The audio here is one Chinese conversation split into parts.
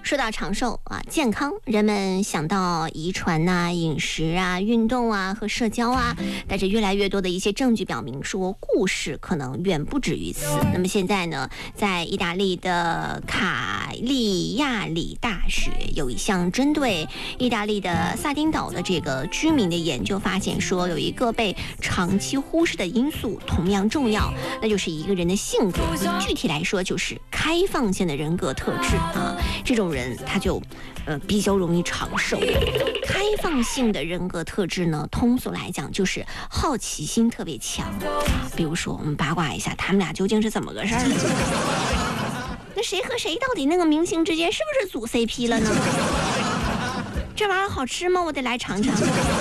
说到长寿啊、健康，人们想到遗传啊、饮食啊、运动啊和社交啊，但是越来越多的一些证据表明说，故事可能远不止于此。那么现在呢，在意大利的卡利亚里大学有一项针对意大利的萨丁岛的这个居民的研究发现说，有一个被长期忽视的因素同样重要，那就是一个人的性格。具体来说，就是开放性的人格特质啊，这种人他就比较容易长寿。开放性的人格特质呢，通俗来讲就是好奇心特别强。比如说，我们八卦一下，他们俩究竟是怎么个事儿？那谁和谁到底那个明星之间是不是组 CP 了呢？这玩意儿好吃吗？我得来尝尝。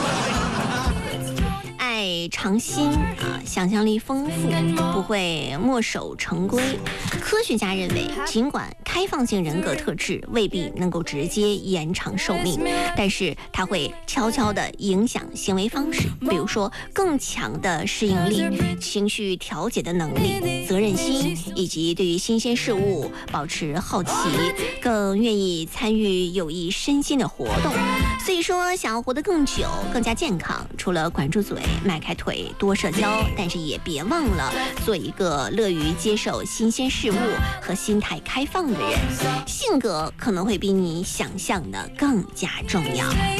爱尝新啊，想象力丰富，不会墨守成规。科学家认为，尽管开放性人格特质未必能够直接延长寿命，但是它会悄悄地影响行为方式，比如说更强的适应力、情绪调节的能力、责任心，以及对于新鲜事物保持好奇，更愿意参与有益身心的活动。所以说，想要活得更久、更加健康，除了管住嘴、迈开腿、多社交，但是也别忘了做一个乐于接受新鲜事物和心态开放的人。性格可能会比你想象的更加重要。